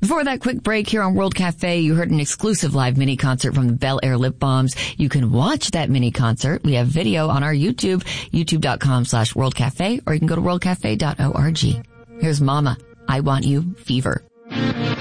Before that quick break here on World Cafe, you heard an exclusive live mini concert from the Bel Air Lip Balms. You can watch that mini concert. We have video on our YouTube, youtube.com/worldcafe, or you can go to worldcafe.org. Here's Mama, I Want You, Fever.